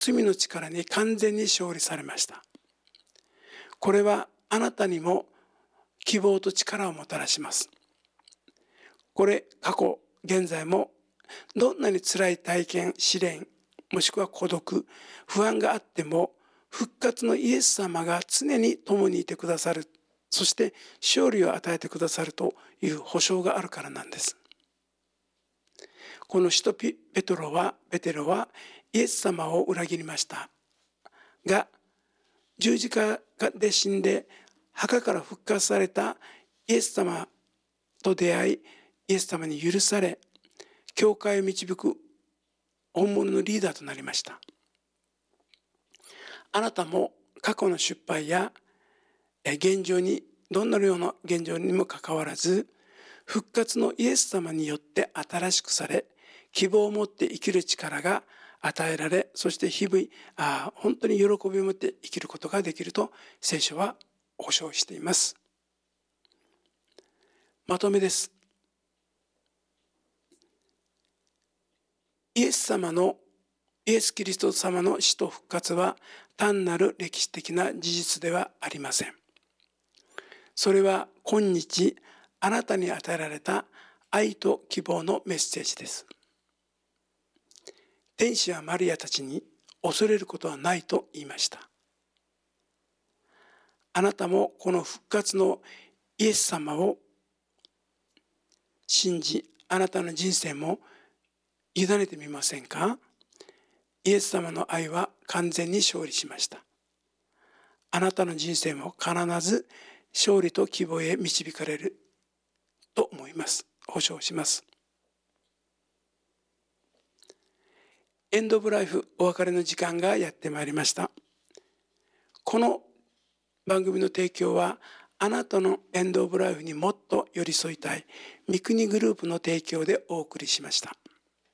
罪の力に完全に勝利されました。これはあなたにも希望と力をもたらします。これ、過去、現在もどんなに辛い体験、試練、もしくは孤独、不安があっても、復活のイエス様が常に共にいてくださる。そして勝利を与えてくださるという保証があるからなんです。この使徒ペテロはイエス様を裏切りましたが、十字架で死んで墓から復活されたイエス様と出会い、イエス様に許され、教会を導く本物のリーダーとなりました。あなたも過去の失敗や現状に、どんなような現状にもかかわらず、復活のイエス様によって新しくされ、希望を持って生きる力が与えられ、そして日々、本当に喜びを持って生きることができると聖書は保証しています。まとめです。イエスキリスト様の死と復活は単なる歴史的な事実ではありません。それは今日あなたに与えられた愛と希望のメッセージです。天使はマリアたちに恐れることはないと言いました。あなたもこの復活のイエス様を信じ、あなたの人生も委ねてみませんか？イエス様の愛は完全に勝利しました。あなたの人生も必ず勝利と希望へ導かれると思います。保証します。エンドオブライフ、お別れの時間がやってまいりました。この番組の提供は、あなたのエンドオブライフにもっと寄り添いたい御国グループの提供でお送りしました。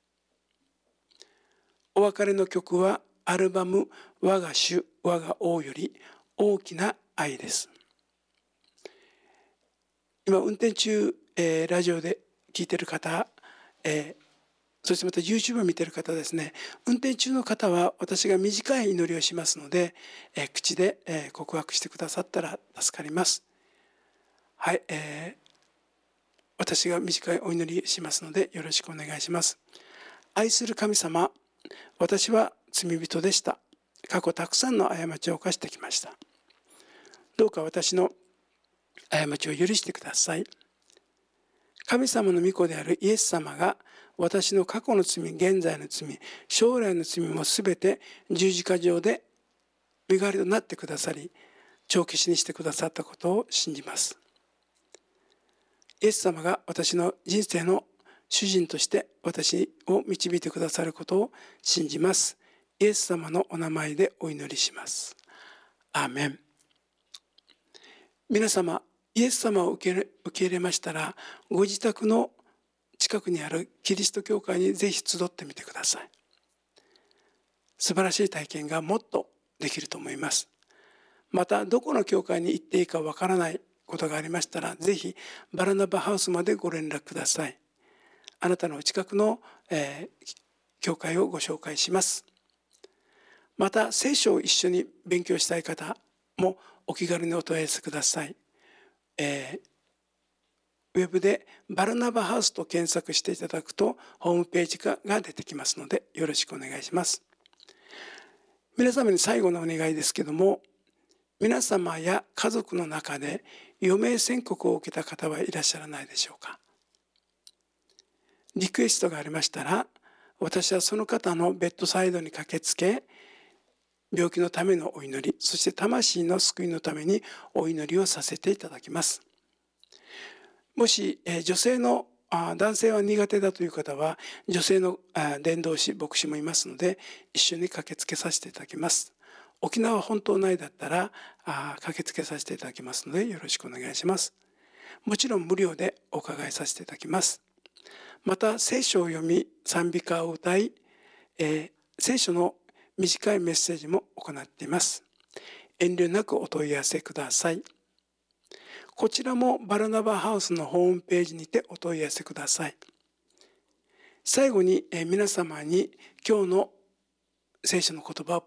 お別れの曲はアルバム我が主我が王より大きな愛です。今運転中、ラジオで聞いている方、そしてまた YouTube を見ている方ですね、運転中の方は私が短い祈りをしますので、口で、告白してくださったら助かります。はい、私が短いお祈りしますのでよろしくお願いします。愛する神様、私は罪人でした。過去たくさんの過ちを犯してきました。どうか私の過ちを許してください。神様の御子であるイエス様が私の過去の罪、現在の罪、将来の罪もすべて十字架上で身代わりとなってくださり、帳消しにしてくださったことを信じます。イエス様が私の人生の主人として私を導いてくださることを信じます。イエス様のお名前でお祈りします。アーメン。皆様、イエス様を受け入れましたら、ご自宅の近くにあるキリスト教会にぜひ集ってみてください。素晴らしい体験がもっとできると思います。また、どこの教会に行っていいかわからないことがありましたら、ぜひバラナバハウスまでご連絡ください。あなたのお近くの、教会をご紹介します。また、聖書を一緒に勉強したい方もお気軽にお問い合わせください。ウェブでバルナバハウスと検索していただくとホームページが出てきますのでよろしくお願いします。皆様に最後のお願いですけども、皆様や家族の中で余命宣告を受けた方はいらっしゃらないでしょうか。リクエストがありましたら、私はその方のベッドサイドに駆けつけ、病気のためのお祈り、そして魂の救いのためにお祈りをさせていただきます。もし女性の男性は苦手だという方は、女性の伝道師、牧師もいますので、一緒に駆けつけさせていただきます。沖縄本島内だったら駆けつけさせていただきますので、よろしくお願いします。もちろん無料でお伺いさせていただきます。また、聖書を読み、賛美歌を歌い、聖書の短いメッセージも行っています。遠慮なくお問い合わせください。こちらもバルナバハウスのホームページにてお問い合わせください。最後に皆様に今日の聖書の言葉を